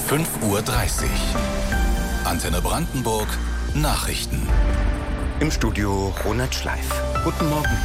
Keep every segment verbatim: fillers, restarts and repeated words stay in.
fünf Uhr dreißig. Antenne Brandenburg Nachrichten. Im Studio Ronald Schleif. Guten Morgen.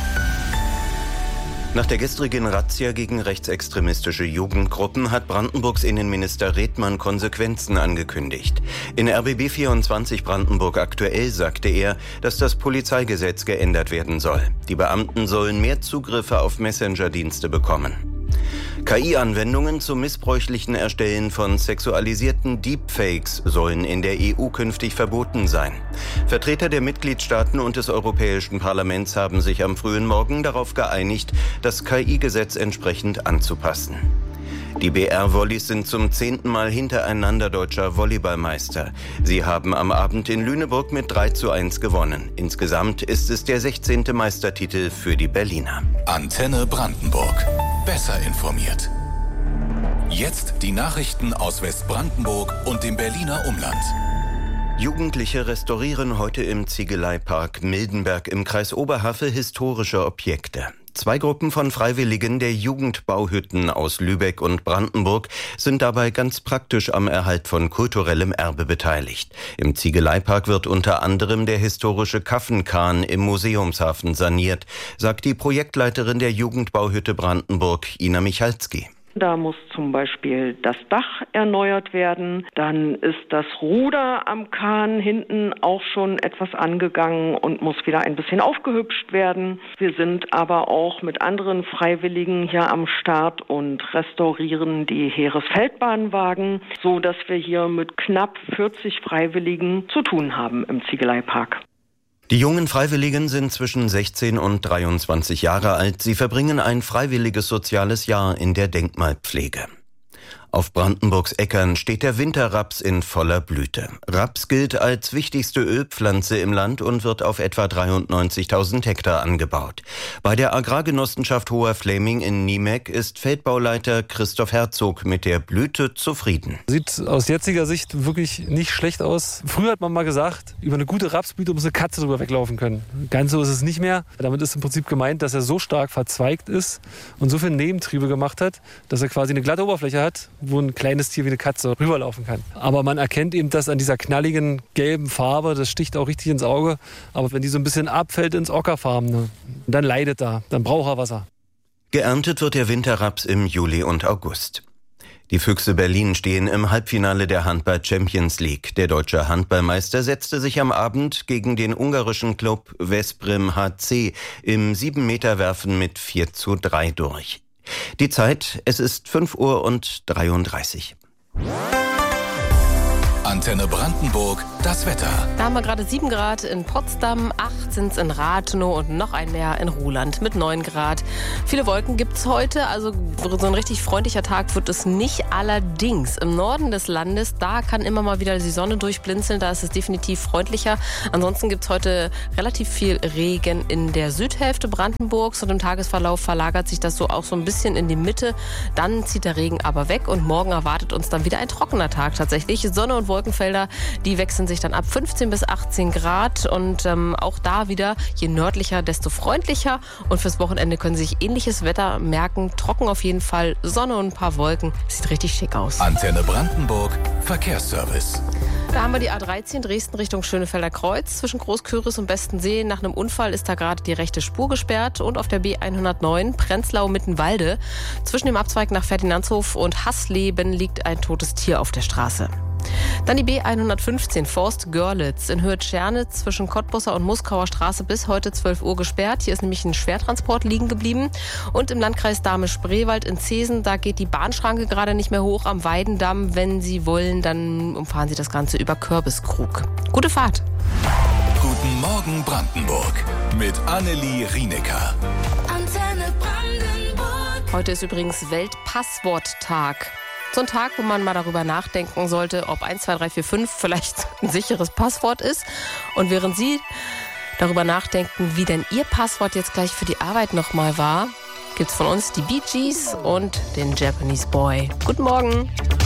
Nach der gestrigen Razzia gegen rechtsextremistische Jugendgruppen hat Brandenburgs Innenminister Redmann Konsequenzen angekündigt. In R B B vierundzwanzig Brandenburg aktuell sagte er, dass das Polizeigesetz geändert werden soll. Die Beamten sollen mehr Zugriffe auf Messenger-Dienste bekommen. K I-Anwendungen zum missbräuchlichen Erstellen von sexualisierten Deepfakes sollen in der E U künftig verboten sein. Vertreter der Mitgliedstaaten und des Europäischen Parlaments haben sich am frühen Morgen darauf geeinigt, das K I-Gesetz entsprechend anzupassen. Die B R-Volleys sind zum zehnten Mal hintereinander deutscher Volleyballmeister. Sie haben am Abend in Lüneburg mit drei zu eins gewonnen. Insgesamt ist es der sechzehnte Meistertitel für die Berliner. Antenne Brandenburg. Besser informiert. Jetzt die Nachrichten aus Westbrandenburg und dem Berliner Umland. Jugendliche restaurieren heute im Ziegeleipark Mildenberg im Kreis Oberhavel historische Objekte. Zwei Gruppen von Freiwilligen der Jugendbauhütten aus Lübeck und Brandenburg sind dabei ganz praktisch am Erhalt von kulturellem Erbe beteiligt. Im Ziegeleipark wird unter anderem der historische Kaffenkahn im Museumshafen saniert, sagt die Projektleiterin der Jugendbauhütte Brandenburg, Ina Michalski. Da muss zum Beispiel das Dach erneuert werden. Dann ist das Ruder am Kahn hinten auch schon etwas angegangen und muss wieder ein bisschen aufgehübscht werden. Wir sind aber auch mit anderen Freiwilligen hier am Start und restaurieren die Heeresfeldbahnwagen, so dass wir hier mit knapp vierzig Freiwilligen zu tun haben im Ziegeleipark. Die jungen Freiwilligen sind zwischen sechzehn und dreiundzwanzig Jahre alt. Sie verbringen ein freiwilliges soziales Jahr in der Denkmalpflege. Auf Brandenburgs Äckern steht der Winterraps in voller Blüte. Raps gilt als wichtigste Ölpflanze im Land und wird auf etwa dreiundneunzigtausend Hektar angebaut. Bei der Agrargenossenschaft Hoher Fläming in Niemek ist Feldbauleiter Christoph Herzog mit der Blüte zufrieden. Sieht aus jetziger Sicht wirklich nicht schlecht aus. Früher hat man mal gesagt, über eine gute Rapsblüte muss eine Katze drüber weglaufen können. Ganz so ist es nicht mehr. Damit ist im Prinzip gemeint, dass er so stark verzweigt ist und so viele Nebentriebe gemacht hat, dass er quasi eine glatte Oberfläche hat, wo ein kleines Tier wie eine Katze rüberlaufen kann. Aber man erkennt eben das an dieser knalligen gelben Farbe, das sticht auch richtig ins Auge. Aber wenn die so ein bisschen abfällt ins Ockerfarbene, dann leidet er, dann braucht er Wasser. Geerntet wird der Winterraps im Juli und August. Die Füchse Berlin stehen im Halbfinale der Handball-Champions League. Der deutsche Handballmeister setzte sich am Abend gegen den ungarischen Klub Veszprém H C im sieben Meter Werfen mit vier zu drei durch. Die Zeit, es ist fünf Uhr und dreiunddreißig. Antenne Brandenburg, das Wetter. Da haben wir gerade sieben Grad in Potsdam, acht sind es in Rathenow und noch ein mehr in Ruhland mit neun Grad. Viele Wolken gibt es heute, also so ein richtig freundlicher Tag wird es nicht. Allerdings im Norden des Landes, da kann immer mal wieder die Sonne durchblinzeln, da ist es definitiv freundlicher. Ansonsten gibt es heute relativ viel Regen in der Südhälfte Brandenburgs und im Tagesverlauf verlagert sich das so auch so ein bisschen in die Mitte. Dann zieht der Regen aber weg und morgen erwartet uns dann wieder ein trockener Tag tatsächlich. Sonne und Wolkenfelder, die wechseln sich dann ab fünfzehn bis achtzehn Grad und ähm, auch da wieder, je nördlicher, desto freundlicher. Und fürs Wochenende können Sie sich ähnliches Wetter merken. Trocken auf jeden Fall, Sonne und ein paar Wolken. Sieht richtig schick aus. Antenne Brandenburg, Verkehrsservice. Da haben wir die A dreizehn Dresden Richtung Schönefelder Kreuz. Zwischen Großküritz und Bestensee nach einem Unfall ist da gerade die rechte Spur gesperrt. Und auf der B hundertneun Prenzlau-Mittenwalde. Zwischen dem Abzweig nach Ferdinandshof und Hassleben liegt ein totes Tier auf der Straße. Dann die B hundertfünfzehn Forst-Görlitz in Höhe Tschernitz zwischen Cottbusser und Muskauer Straße bis heute zwölf Uhr gesperrt. Hier ist nämlich ein Schwertransport liegen geblieben. Und im Landkreis Dahme-Spreewald in Zeesen, da geht die Bahnschranke gerade nicht mehr hoch am Weidendamm. Wenn Sie wollen, dann umfahren Sie das Ganze über Kürbiskrug. Gute Fahrt! Guten Morgen Brandenburg mit Annelie Rienecker. Antenne Brandenburg. Heute ist übrigens Weltpassworttag. So ein Tag, wo man mal darüber nachdenken sollte, ob eins, zwei, drei, vier, fünf vielleicht ein sicheres Passwort ist. Und während Sie darüber nachdenken, wie denn Ihr Passwort jetzt gleich für die Arbeit nochmal war, gibt's von uns die Bee Gees und den Japanese Boy. Guten Morgen.